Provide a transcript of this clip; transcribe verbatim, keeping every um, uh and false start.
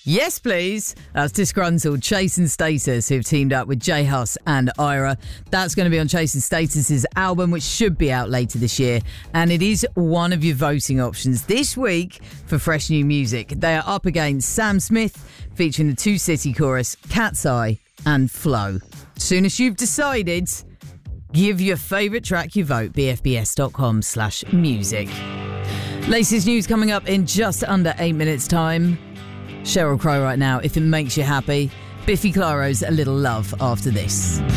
Yes, please. That's Disgruntled, Chase and Status, who've teamed up with J Hus and Ira. That's going to be on Chase and Status's album, which should be out later this year. And it is one of your voting options this week for fresh new music. They are up against Sam Smith, featuring the Two City chorus, Cat's Eye and Flow. Soon as you've decided, give your favourite track your vote, bfbs.com slash music. Latest news coming up in just under eight minutes' time. Sheryl Crow right now, If It Makes You Happy. Biffy Clyro's A Little Love after this.